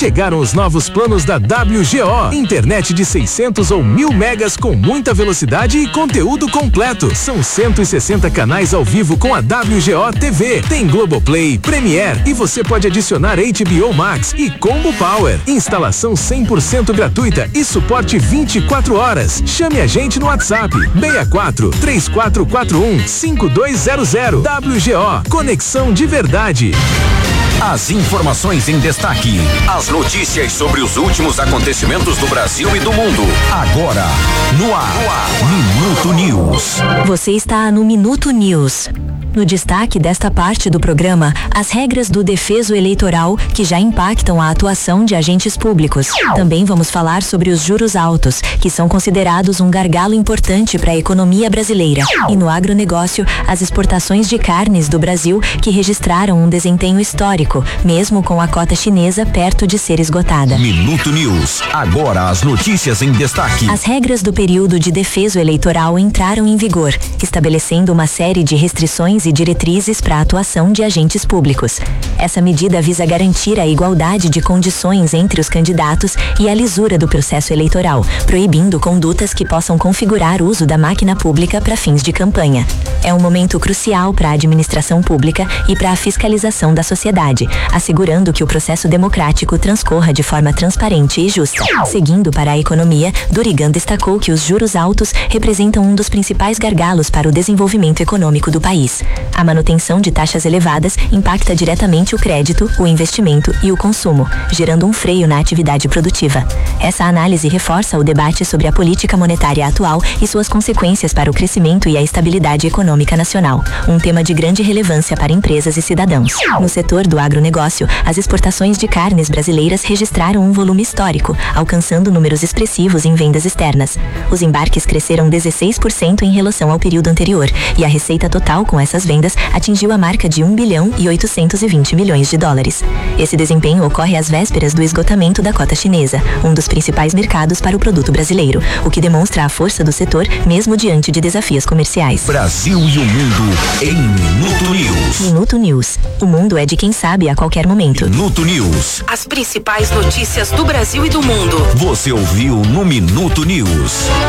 Chegaram os novos planos da WGO. Internet de 600 ou 1000 megas com muita velocidade e conteúdo completo. São 160 canais ao vivo com a WGO TV. Tem Globoplay, Premiere e você pode adicionar HBO Max e Combo Power. Instalação 100% gratuita e suporte 24 horas. Chame a gente no WhatsApp 64 3441 5200. WGO, conexão de verdade. As informações em destaque, as notícias sobre os últimos acontecimentos do Brasil e do mundo. Agora, no ar, Minuto News. Você está no Minuto News. No destaque desta parte do programa, as regras do defeso eleitoral que já impactam a atuação de agentes públicos. Também vamos falar sobre os juros altos, que são considerados um gargalo importante para a economia brasileira. E no agronegócio, as exportações de carnes do Brasil que registraram um desempenho histórico, mesmo com a cota chinesa perto de ser esgotada. Minuto News. Agora as notícias em destaque. As regras do período de defeso eleitoral entraram em vigor, estabelecendo uma série de restrições e diretrizes para a atuação de agentes públicos. Essa medida visa garantir a igualdade de condições entre os candidatos e a lisura do processo eleitoral, proibindo condutas que possam configurar o uso da máquina pública para fins de campanha. É um momento crucial para a administração pública e para a fiscalização da sociedade, assegurando que o processo democrático transcorra de forma transparente e justa. Seguindo para a economia, Durigan destacou que os juros altos representam um dos principais gargalos para o desenvolvimento econômico do país. A manutenção de taxas elevadas impacta diretamente o crédito, o investimento e o consumo, gerando um freio na atividade produtiva. Essa análise reforça o debate sobre a política monetária atual e suas consequências para o crescimento e a estabilidade econômica nacional, um tema de grande relevância para empresas e cidadãos. No setor do agronegócio, as exportações de carnes brasileiras registraram um volume histórico, alcançando números expressivos em vendas externas. Os embarques cresceram 16% em relação ao período anterior, e a receita total com essas vendas atingiu a marca de 1 bilhão e 820 milhões de dólares. Esse desempenho ocorre às vésperas do esgotamento da cota chinesa, um dos principais mercados para o produto brasileiro, o que demonstra a força do setor mesmo diante de desafios comerciais. Brasil e o mundo em Minuto News. Minuto News. O mundo é de quem sabe a qualquer momento. Minuto News. As principais notícias do Brasil e do mundo. Você ouviu no Minuto News.